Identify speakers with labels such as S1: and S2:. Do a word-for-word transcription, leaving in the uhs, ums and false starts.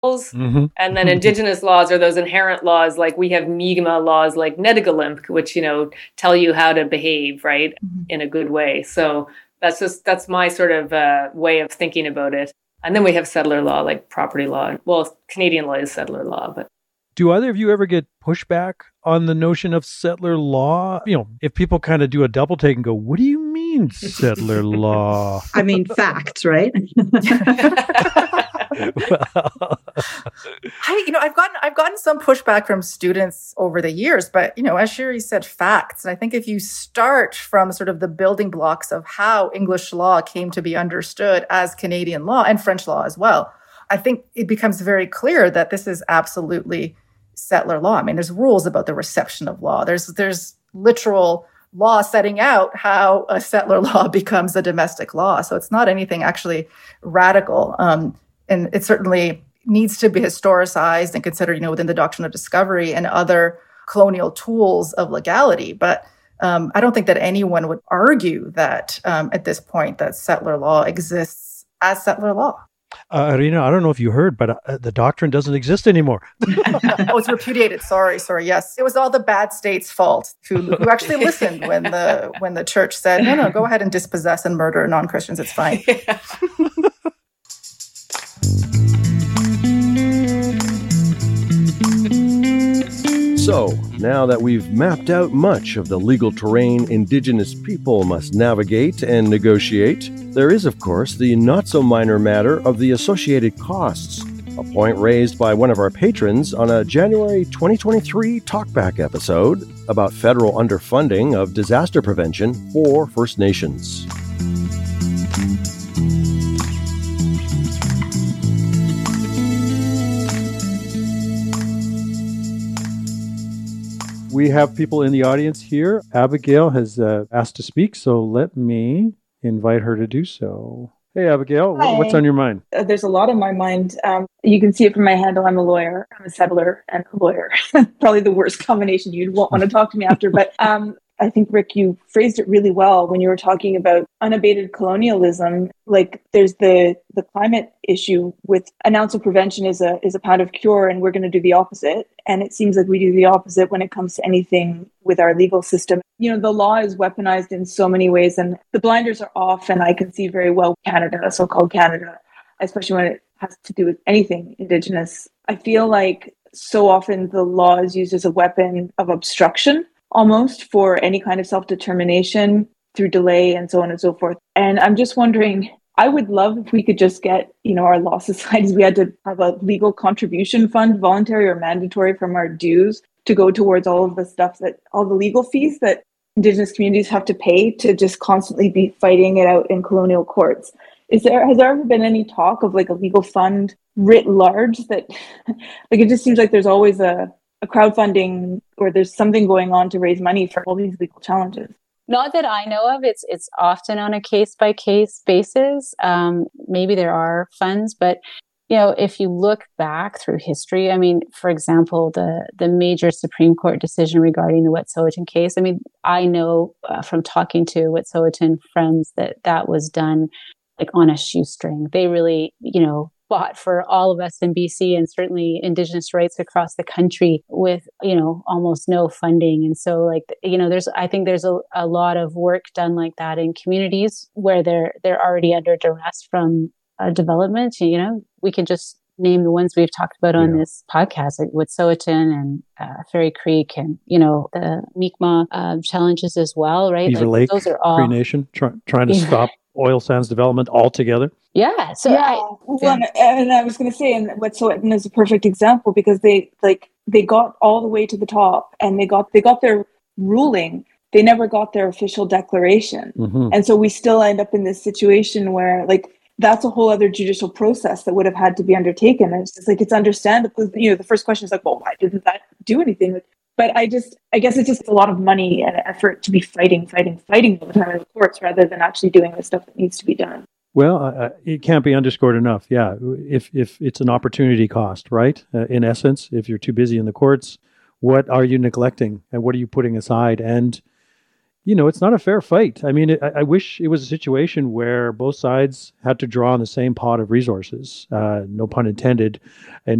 S1: Mm-hmm.
S2: And then indigenous laws are those inherent laws, like we have Mi'kmaq laws like Nedigalimp, which, you know, tell you how to behave, right, mm-hmm. in a good way. So that's just, that's my sort of uh, way of thinking about it. And then we have settler law, like property law. Well, Canadian law is settler law, but.
S1: Do either of you ever get pushback on the notion of settler law? You know, if people kind of do a double take and go, what do you mean settler law?
S3: I mean, facts, right?
S4: well. I, you know, I've gotten I've gotten some pushback from students over the years, but you know, as Sherry said, facts. And I think if you start from sort of the building blocks of how English law came to be understood as Canadian law and French law as well, I think it becomes very clear that this is absolutely settler law. I mean, there's rules about the reception of law. There's there's literal law setting out how a settler law becomes a domestic law. So it's not anything actually radical. Um, and it certainly needs to be historicized and considered, you know, within the doctrine of discovery and other colonial tools of legality. But um, I don't think that anyone would argue that um, at this point that settler law exists as settler law.
S1: Uh, Irina, I don't know if you heard, but uh, the doctrine doesn't exist anymore.
S4: Oh, it's repudiated. Sorry, sorry. Yes, it was all the bad state's fault who, who actually listened when the when the church said, no, no, go ahead and dispossess and murder non-Christians. It's fine. Yeah.
S5: So, now that we've mapped out much of the legal terrain Indigenous people must navigate and negotiate, there is, of course, the not-so-minor matter of the associated costs, a point raised by one of our patrons on a January twenty twenty-three Talkback episode about federal underfunding of disaster prevention for First Nations.
S1: We have people in the audience here. Abigail has uh, asked to speak, so let me invite her to do so. Hey, Abigail, Hi. What's on your mind?
S6: Uh, there's a lot on my mind. Um, you can see it from my handle. I'm a lawyer. I'm a settler and a lawyer. Probably the worst combination. You won't want to talk to me after, but um, I think, Rick, you phrased it really well when you were talking about unabated colonialism. Like there's the, the climate issue with an ounce of prevention is a is a pound of cure, and we're going to do the opposite. And it seems like we do the opposite when it comes to anything with our legal system. You know, the law is weaponized in so many ways, and the blinders are off. And I can see very well Canada, so-called Canada, especially when it has to do with anything Indigenous. I feel like so often the law is used as a weapon of obstruction, almost, for any kind of self-determination through delay and so on and so forth. And I'm just wondering, I would love if we could just get, you know, our law societies, we had to have a legal contribution fund, voluntary or mandatory, from our dues to go towards all of the stuff that, all the legal fees that Indigenous communities have to pay to just constantly be fighting it out in colonial courts. Is there, has there ever been any talk of like a legal fund writ large that, like, it just seems like there's always a, a crowdfunding or there's something going on to raise money for all these legal challenges?
S7: Not that I know of. It's it's often on a case-by-case basis. Um, maybe there are funds, but you know, if you look back through history, I mean, for example, the the major Supreme Court decision regarding the Wet'suwet'en case. I mean, I know uh, from talking to Wet'suwet'en friends that that was done like on a shoestring. They really, you know, fought for all of us in B C and certainly Indigenous rights across the country with, you know, almost no funding. And so like, you know, there's, I think there's a, a lot of work done like that in communities where they're, they're already under duress from uh, development. You know, we can just name the ones we've talked about on yeah. this podcast, like Wet'suwet'en and uh, Fairy Creek and, you know, the Mi'kmaq uh, challenges as well, right?
S1: Beaver
S7: like,
S1: Lake,
S7: those are all
S1: Cree Nation, try, trying to stop oil sands development altogether.
S7: Yeah. So
S6: yeah.
S7: I,
S6: well, yeah. And I was going to say, and Wet'suwet'en is a perfect example because they like they got all the way to the top and they got they got their ruling. They never got their official declaration,
S1: mm-hmm.
S6: and so we still end up in this situation where like that's a whole other judicial process that would have had to be undertaken. And it's just like it's understandable. You know, the first question is like, well, why didn't that do anything? But I just, I guess it's just a lot of money and effort to be fighting, fighting, fighting all the time in the courts rather than actually doing the stuff that needs to be done.
S1: Well, uh, it can't be underscored enough. Yeah, if if it's an opportunity cost, right? Uh, in essence, if you're too busy in the courts, what are you neglecting and what are you putting aside? And you know, it's not a fair fight. I mean, I, I wish it was a situation where both sides had to draw on the same pot of resources, uh, no pun intended, and